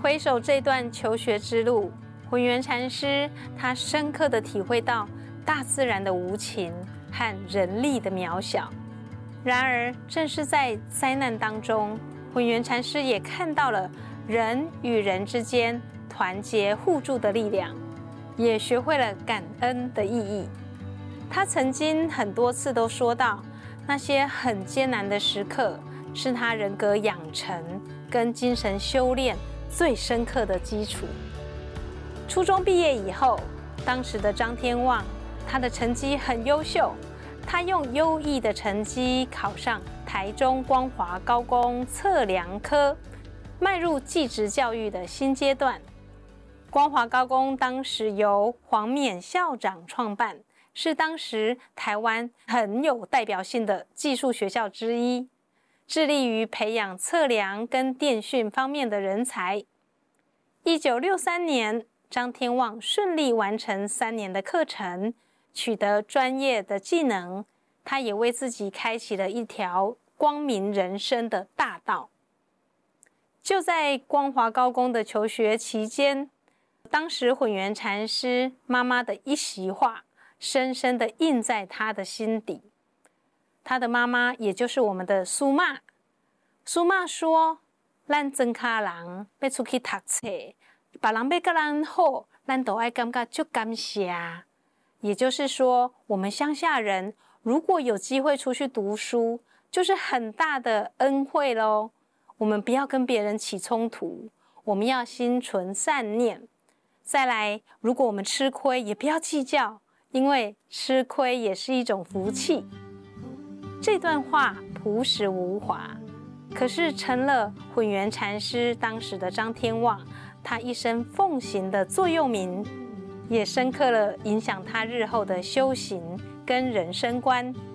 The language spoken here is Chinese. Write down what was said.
回首这段求学之路，混元禅师他深刻地体会到大自然的无情和人力的渺小。然而，正是在灾难当中，混元禅师也看到了人与人之间团结互助的力量，也学会了感恩的意义。他曾经很多次都说到，那些很艰难的时刻是他人格养成跟精神修炼最深刻的基础。初中毕业以后，当时的张天旺，他的成绩很优秀，他用优异的成绩考上台中光华高工测量科，迈入技职教育的新阶段。光华高工当时由黄冕校长创办，是当时台湾很有代表性的技术学校之一，致力于培养测量跟电讯方面的人才。1963年，张天旺顺利完成3年的课程，取得专业的技能，他也为自己开启了一条光明人生的大道。就在光华高工的求学期间，当时混元禅师妈妈的一席话深深地印在他的心底。他的妈妈也就是我们的苏妈，苏妈说，咱庄脚人要出去读册，别人要跟咱好，咱都要感觉就感谢。也就是说，我们乡下人如果有机会出去读书，就是很大的恩惠咯。我们不要跟别人起冲突，我们要心存善念。再来，如果我们吃亏，也不要计较，因为吃亏也是一种福气。这段话朴实无华，可是成了混元禅师当时的张天旺他一生奉行的座右铭，也深刻了影响他日后的修行跟人生观。